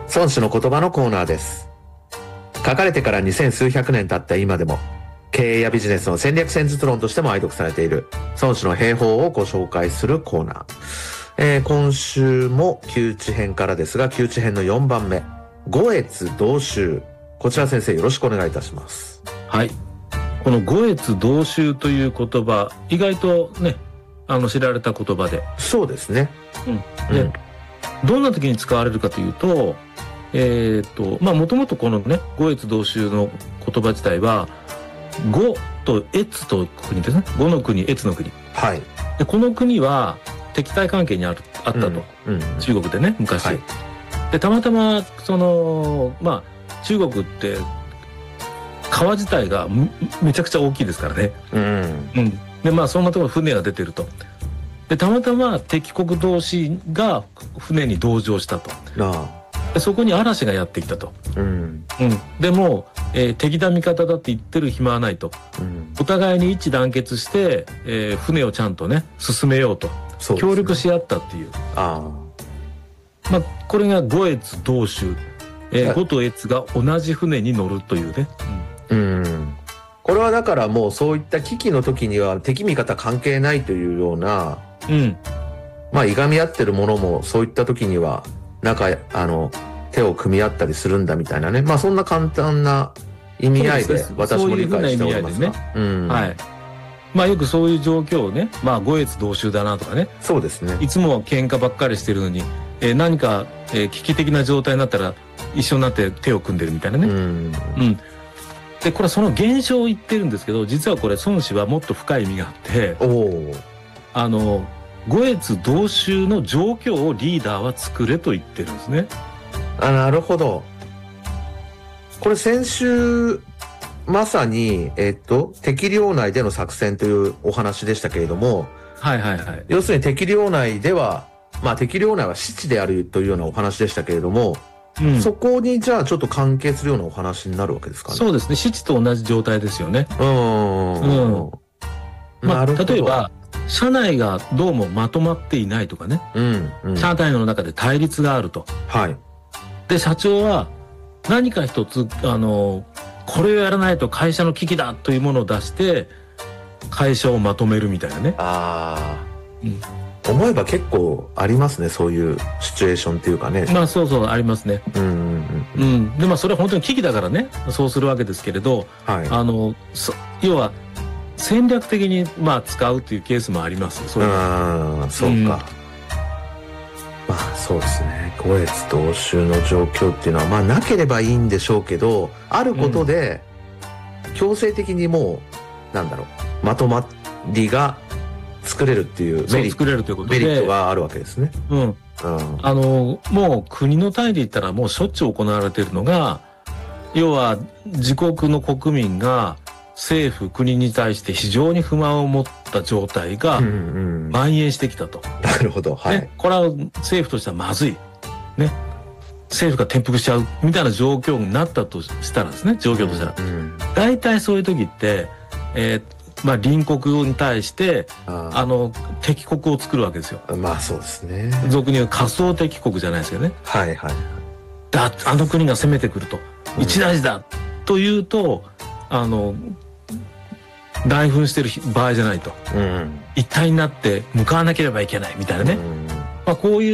孫子の言葉のコーナーです。書かれてから2000数百年経った今でも、経営やビジネスの戦略戦術論としても愛読されている孫子の兵法をご紹介するコーナー。今週も旧知編からですが、旧知編の4番目、五越同州。こちら先生よろしくお願いいたします。 はい。この五越同州という言葉、意外とね、知られた言葉で。 そうですね。 で、どんな時に使われるかというと、もともとこのね、五越同州の言葉自体は、五と越と国ですね。五の国、越の国。 はい。 で、この国は敵対関係にあったと。中国でね、昔。はい、で、たまたま、中国って、川自体がめちゃくちゃ大きいですからね。で、そんなところ船が出てると。で、たまたま敵国同士が船に同乗したと。で、そこに嵐がやってきたと。でも、敵だ味方だって言ってる暇はないと。お互いに一致団結して、船をちゃんとね、進めようと。協力し合ったっていう。これが五越同州。五と越が同じ船に乗るというね。 これはだからもうそういった危機の時には敵味方関係ないというような、いがみ合ってるものもそういった時には手を組み合ったりするんだみたいなね。そんな簡単な意味合いで私も理解しておりますが。 はい。よくそういう状況をね、五越同州だなとかね。 そうですね。 いつも喧嘩ばっかりしてるのに、何か、危機的な状態になったら一緒になって手を組んでるみたいなね。で、これはその現象を言ってるんですけど、実はこれ孫子はもっと深い意味があって、五越同州の状況をリーダーは作れと言ってるんですね。 なるほど。これ先週、まさに、敵領内での作戦というお話でしたけれども、要するに敵領内では、敵領内は死地であるというようなお話でしたけれども、そこにじゃあちょっと関係するようなお話になるわけですかね。 そうですね。死地と同じ状態ですよね。例えば、社内がどうもまとまっていないとかね。社内の中で対立があると。で、社長は何か一つ、これをやらないと会社の危機だというものを出して、会社をまとめるみたいなね。 思えば結構ありますね、そういうシチュエーションっていうかね。 そうありますね。で、それは本当に危機だからね、そうするわけですけれど、要は戦略的に使うというケースもあります。 そうか。そうですね。五越同州の状況っていうのはなければいいんでしょうけど、あることで強制的にもうまとまりが作れるっていうメリットがあるわけですね。もう国の単位で言ったらもうしょっちゅう行われているのが、要は自国の国民が政府国に対して非常に不満を持った状態が蔓延してきたと。 なるほど。はい。 これは政府としてはまずい。ね。政府が転覆しちゃうみたいな状況になったとしたらですね、状況としたら。大体そういう時って、隣国に対して敵国を作るわけですよ。 そうですね。 俗に言う仮想敵国じゃないですけどね。あの国が攻めてくると、一大事だというと内紛してる場合じゃないと、一体になって向かわなければいけないみたいなね。こういう